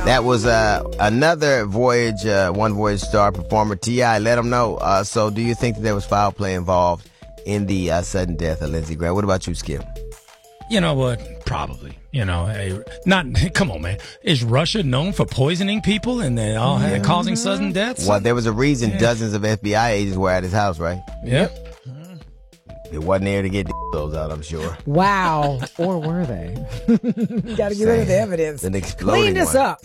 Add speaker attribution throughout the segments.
Speaker 1: That was another Voyage, One Voyage star performer, T.I. Let him know. So do you think that there was foul play involved in the sudden death of Lindsey Graham? What about you, Skip?
Speaker 2: You know what? Probably. Come on, man. Is Russia known for poisoning people and then causing sudden deaths?
Speaker 1: Well, there was a reason dozens of FBI agents were at his house, right?
Speaker 2: Yep.
Speaker 1: It wasn't there to get those out, I'm sure.
Speaker 3: Wow. Or were they? You got to get rid of the evidence. Clean this up.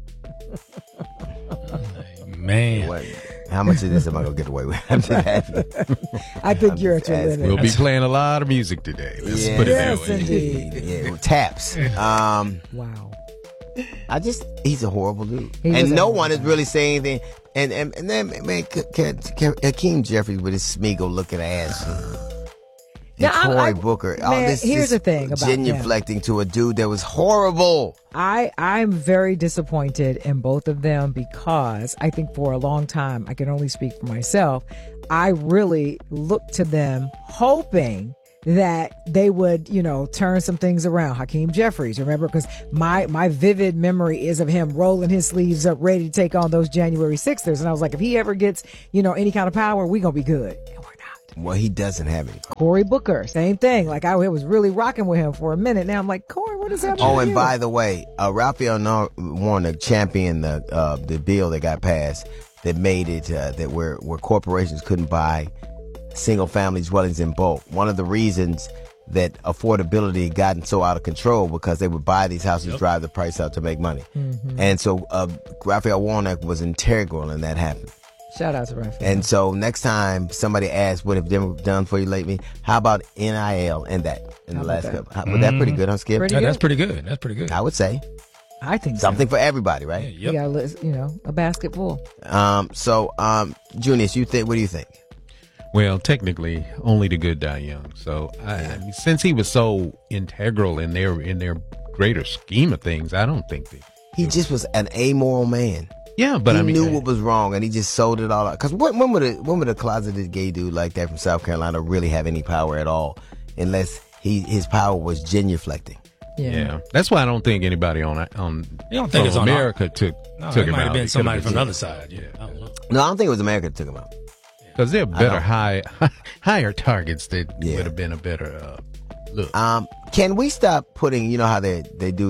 Speaker 2: Man.
Speaker 1: How much of this am I going to get away with? I'm just asking.
Speaker 3: I think you're at your limit.
Speaker 4: We'll be playing a lot of music today. Let's put it that way.
Speaker 3: Indeed.
Speaker 1: Yeah, taps.
Speaker 3: Wow.
Speaker 1: He's a horrible dude.
Speaker 3: And
Speaker 1: no one is really saying anything. And then, man, Hakeem Jeffries with his Smeagol looking ass. And Cory Booker.
Speaker 3: Here's the thing about
Speaker 1: genuflecting to a dude that was horrible.
Speaker 3: I'm very disappointed in both of them because I think for a long time, I can only speak for myself, I really looked to them hoping that they would, turn some things around. Hakeem Jeffries, remember? Because my vivid memory is of him rolling his sleeves up, ready to take on those January 6ers. And I was like, if he ever gets, any kind of power, we going to be good. And we're not.
Speaker 1: Well, he doesn't have any.
Speaker 3: Cory Booker, same thing. Like, I was really rocking with him for a minute. Now I'm like, Cory, what is happening?
Speaker 1: Oh, and by the way, Raphael Warner championed the bill that got passed that made it that where corporations couldn't buy single-family dwellings in bulk. One of the reasons that affordability had gotten so out of control because they would buy these houses, drive the price up to make money. Mm-hmm. And so Raphael Warnock was integral in that happening.
Speaker 3: Shout out to Raphael.
Speaker 1: And so next time somebody asks, what have them done for you lately? How about NIL and that in the last couple? Was that pretty good, huh, Skip?
Speaker 2: That's pretty good. That's pretty good.
Speaker 1: I would say.
Speaker 3: I think
Speaker 1: something for everybody, right?
Speaker 2: Yeah, yep.
Speaker 3: You got, a basket full.
Speaker 1: Junius, what do you think?
Speaker 4: Well, technically, only the good die young. So, since he was so integral in their greater scheme of things, I don't think
Speaker 1: he just was an amoral man.
Speaker 4: Yeah, but
Speaker 1: he knew what was wrong, and he just sold it all out. Because when would a closeted gay dude like that from South Carolina really have any power at all, unless his power was genuflecting?
Speaker 4: Yeah, that's why I don't think anybody on
Speaker 2: you don't think it's
Speaker 4: America took him out.
Speaker 2: It might have been somebody from the other side. Yeah,
Speaker 1: no, I don't think it was America that took him out.
Speaker 4: Because there are better higher targets that would have been a better look.
Speaker 1: Can we stop putting? You know how they do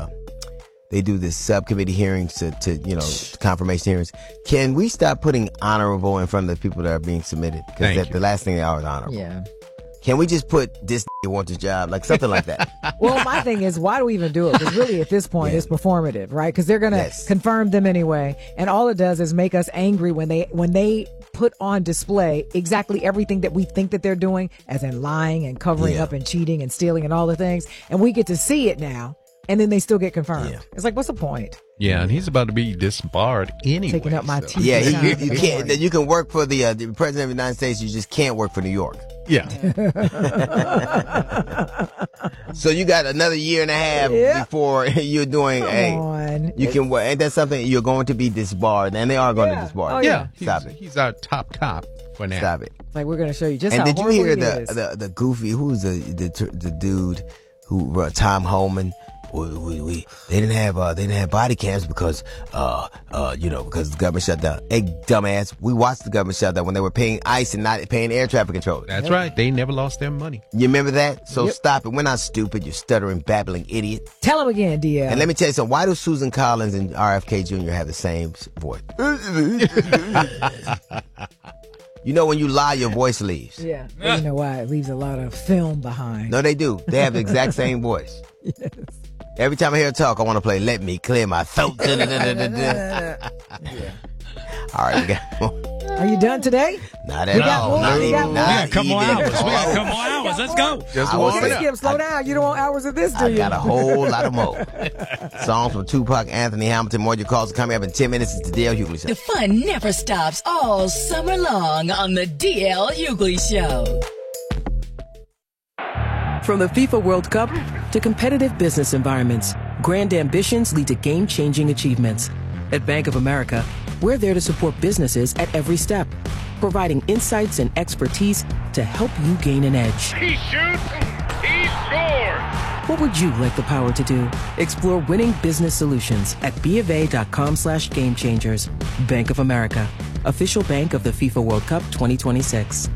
Speaker 1: the subcommittee hearings to confirmation hearings. Can we stop putting honorable in front of the people that are being submitted? Because the last thing they are is honorable.
Speaker 3: Yeah.
Speaker 1: Can we just put this wants a job, like something like that?
Speaker 3: Well, my thing is, why do we even do it? Because really, at this point, it's performative, right? Because they're going to confirm them anyway, and all it does is make us angry when they put on display exactly everything that we think that they're doing, as in lying and covering up and cheating and stealing and all the things, and we get to see it now. And then they still get confirmed. Yeah. It's like, what's the point?
Speaker 4: Yeah, and he's about to be disbarred anyway.
Speaker 3: Taking up my teeth.
Speaker 1: Yeah, you can't. You can work for the president of the United States. You just can't work for New York.
Speaker 4: Yeah.
Speaker 1: So you got another year and a half before you're doing.
Speaker 3: Come on.
Speaker 1: You can work. Ain't that something? You're going to be disbarred, and they are going to disbar.
Speaker 3: Oh,
Speaker 4: yeah.
Speaker 1: Stop it.
Speaker 4: He's our top for now.
Speaker 1: Stop it.
Speaker 3: Like, we're going to show you just
Speaker 1: and
Speaker 3: how
Speaker 1: did you hear
Speaker 3: the
Speaker 1: the goofy? Who's the dude who Tom Homan? They didn't have body cams because because the government shut down. Hey, dumbass, we watched the government shut down when they were paying ICE and not paying air traffic controllers.
Speaker 4: That's right. They never lost their money.
Speaker 1: You remember that? So stop it. We're not stupid, you stuttering, babbling idiot.
Speaker 3: Tell them again, DL.
Speaker 1: And let me tell you something. Why do Susan Collins and RFK Jr. have the same voice? You know when you lie, your voice leaves.
Speaker 3: Yeah. You know why? It leaves a lot of film behind.
Speaker 1: No, they do. They have the exact same voice.
Speaker 3: Yes.
Speaker 1: Every time I hear her talk, I want to play "Let Me Clear My Throat."
Speaker 3: Yeah.
Speaker 1: All right, we got.
Speaker 3: Are you done today?
Speaker 1: Not at all.
Speaker 2: We got a couple more hours. Let's go.
Speaker 3: Skip, slow down. You don't want hours of this, do you?
Speaker 1: I got a whole lot of more. Songs from Tupac, Anthony Hamilton. More of your calls are coming up in 10 minutes. It's the DL Hughley Show.
Speaker 5: The fun never stops all summer long on the DL Hughley Show.
Speaker 6: From the FIFA World Cup to competitive business environments, grand ambitions lead to game-changing achievements. At Bank of America, we're there to support businesses at every step, providing insights and expertise to help you gain an edge.
Speaker 7: He shoots, he scores.
Speaker 6: What would you like the power to do? Explore winning business solutions at BofA.com/gamechangers. Bank of America, official bank of the FIFA World Cup 2026.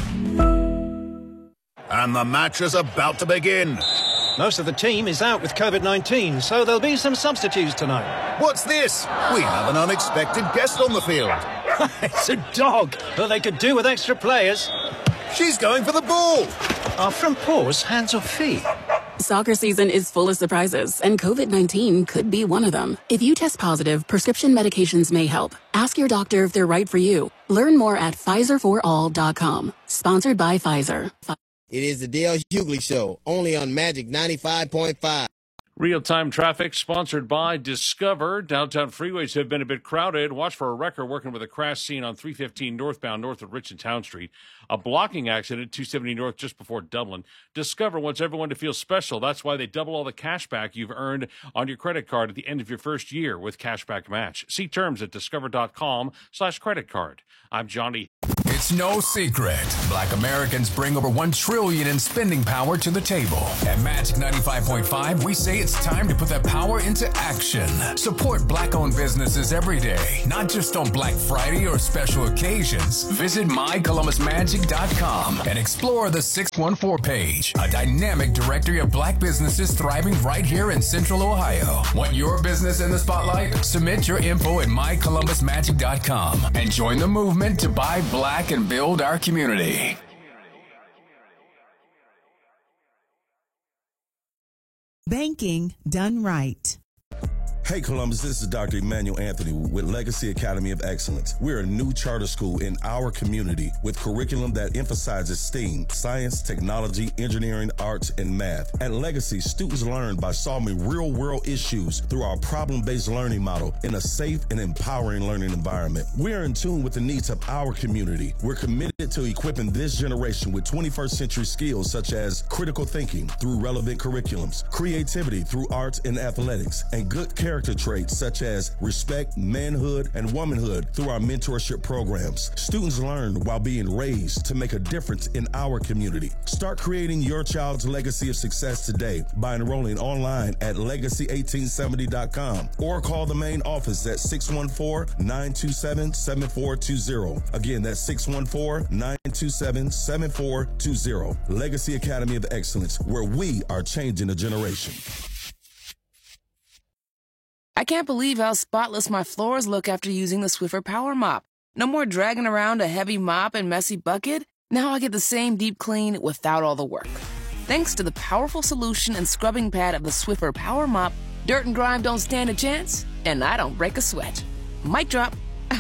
Speaker 7: And the match is about to begin.
Speaker 8: Most of the team is out with COVID-19, so there'll be some substitutes tonight.
Speaker 7: What's this? We have an unexpected guest on the field.
Speaker 8: It's a dog, but they could do with extra players.
Speaker 7: She's going for the ball.
Speaker 8: Are front paws hands or feet?
Speaker 9: Soccer season is full of surprises, and COVID-19 could be one of them. If you test positive, prescription medications may help. Ask your doctor if they're right for you. Learn more at PfizerForAll.com. Sponsored by Pfizer.
Speaker 1: It is the Dale Hughley Show, only on Magic 95.5.
Speaker 10: Real-time traffic sponsored by Discover. Downtown freeways have been a bit crowded. Watch for a wrecker working with a crash scene on 315 northbound north of Richmond Town Street. A blocking accident at 270 north just before Dublin. Discover wants everyone to feel special. That's why they double all the cash back you've earned on your credit card at the end of your first year with Cashback Match. See terms at discover.com/credit card. I'm Johnny.
Speaker 11: It's no secret. Black Americans bring over $1 trillion in spending power to the table. At Magic 95.5, we say it's time to put that power into action. Support Black-owned businesses every day, not just on Black Friday or special occasions. Visit mycolumbusmagic.com and explore the 614 page, a dynamic directory of Black businesses thriving right here in Central Ohio. Want your business in the spotlight? Submit your info at mycolumbusmagic.com and join the movement to buy Black and build our community.
Speaker 12: Banking done right.
Speaker 13: Hey Columbus, this is Dr. Emmanuel Anthony with Legacy Academy of Excellence. We're a new charter school in our community with curriculum that emphasizes STEAM, science, technology, engineering, arts, and math. At Legacy, students learn by solving real-world issues through our problem-based learning model in a safe and empowering learning environment. We're in tune with the needs of our community. We're committed to equipping this generation with 21st century skills such as critical thinking through relevant curriculums, creativity through arts and athletics, and good character traits such as respect, manhood, and womanhood through our mentorship programs. Students learn while being raised to make a difference in our community. Start creating your child's legacy of success today by enrolling online at legacy1870.com or call the main office at 614-927-7420. Again, that's 614-927-7420. Legacy Academy of Excellence, where we are changing a generation.
Speaker 14: I can't believe how spotless my floors look after using the Swiffer Power Mop. No more dragging around a heavy mop and messy bucket. Now I get the same deep clean without all the work. Thanks to the powerful solution and scrubbing pad of the Swiffer Power Mop, dirt and grime don't stand a chance, and I don't break a sweat. Mic drop.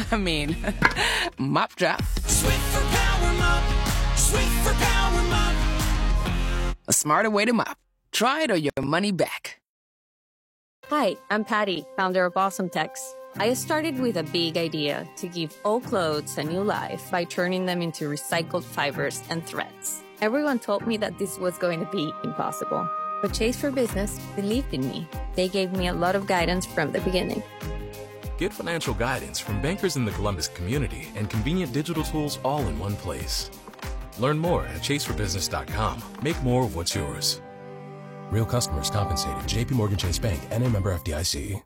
Speaker 14: Mop drop.
Speaker 15: Swiffer Power Mop. Swiffer Power Mop.
Speaker 14: A smarter way to mop. Try it or your money back.
Speaker 16: Hi, I'm Patty, founder of Awesome Tex. I started with a big idea to give old clothes a new life by turning them into recycled fibers and threads. Everyone told me that this was going to be impossible, but Chase for Business believed in me. They gave me a lot of guidance from the beginning.
Speaker 17: Get financial guidance from bankers in the Columbus community and convenient digital tools all in one place. Learn more at chaseforbusiness.com. Make more of what's yours. Real customers compensated. JP Morgan Chase Bank, N.A. member FDIC.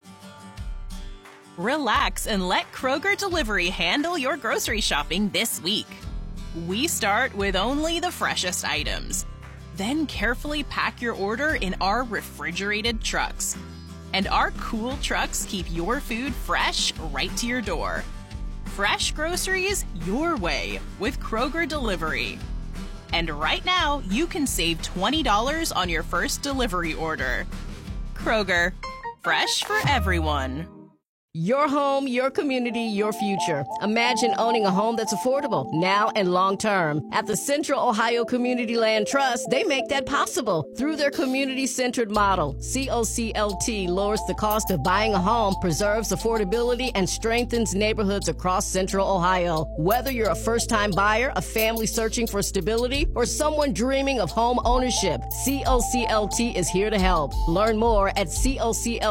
Speaker 18: Relax and let Kroger Delivery handle your grocery shopping this week. We start with only the freshest items. Then carefully pack your order in our refrigerated trucks. And our cool trucks keep your food fresh right to your door. Fresh groceries your way with Kroger Delivery. And right now, you can save $20 on your first delivery order. Kroger, fresh for everyone.
Speaker 19: Your home, your community, your future. Imagine owning a home that's affordable now and long term. At the Central Ohio Community Land Trust, they make that possible through their community-centered model. COCLT lowers the cost of buying a home, preserves affordability, and strengthens neighborhoods across Central Ohio. Whether you're a first-time buyer, a family searching for stability, or someone dreaming of home ownership, COCLT is here to help. Learn more at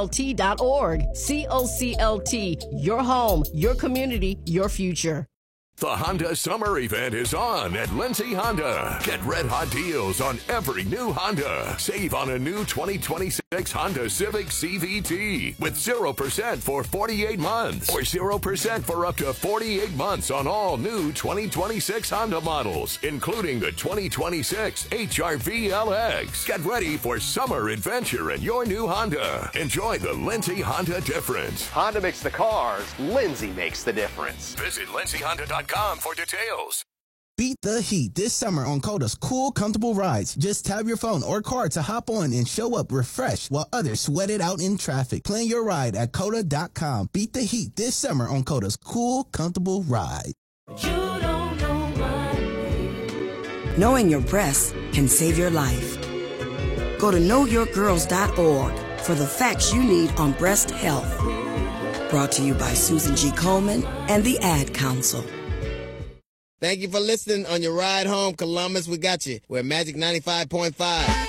Speaker 19: COCLT.org. COCLT, your home, your community, your future.
Speaker 20: The Honda Summer Event is on at Lindsay Honda. Get red-hot deals on every new Honda. Save on a new 2026 Honda Civic CVT with 0% for 48 months or 0% for up to 48 months on all new 2026 Honda models, including the 2026 HR-V LX. Get ready for summer adventure in your new Honda. Enjoy the Lindsay Honda difference.
Speaker 21: Honda makes the cars. Lindsay makes the difference.
Speaker 20: Visit LindsayHonda.com for details.
Speaker 22: Beat the heat this summer on Coda's cool, comfortable rides. Just tap your phone or card to hop on and show up refreshed while others sweat it out in traffic. Plan your ride at Coda.com. Beat the heat this summer on Coda's cool, comfortable ride.
Speaker 15: You don't know my name.
Speaker 23: Knowing your breasts can save your life. Go to knowyourgirls.org for the facts you need on breast health. Brought to you by Susan G. Komen and the Ad Council.
Speaker 1: Thank you for listening on your ride home, Columbus. We got you. We're Magic 95.5.